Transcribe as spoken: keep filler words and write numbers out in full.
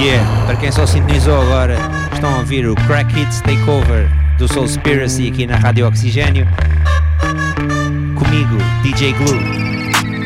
Yeah, para quem só sintonizou agora, estão a ouvir o Crack Hits Takeover do Soulspiracy aqui na Rádio Oxigênio. Comigo, D J Glue.